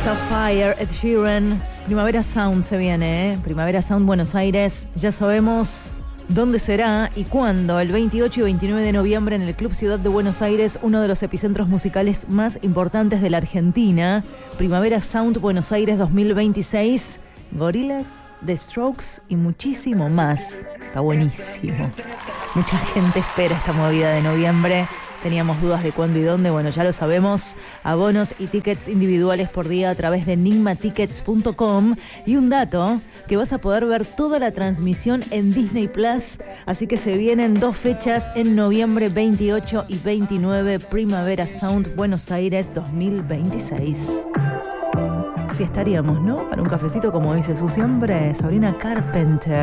Sapphire, Ed Sheeran. Primavera Sound se viene, ¿eh? Primavera Sound Buenos Aires. Ya sabemos dónde será y cuándo. El 28 y 29 de noviembre en el Club Ciudad de Buenos Aires, uno de los epicentros musicales más importantes de la Argentina. Primavera Sound Buenos Aires 2026. Gorillaz, The Strokes y muchísimo más. Está buenísimo. Mucha gente espera esta movida de noviembre. Teníamos dudas de cuándo y dónde. Bueno, ya lo sabemos. Abonos y tickets individuales por día a través de enigmatickets.com. Y un dato, que vas a poder ver toda la transmisión en Disney Plus. Así que se vienen 2 fechas en noviembre 28 y 29. Primavera Sound Buenos Aires 2026. Sí estaríamos, ¿no? Para un cafecito, como dice su siempre, Sabrina Carpenter.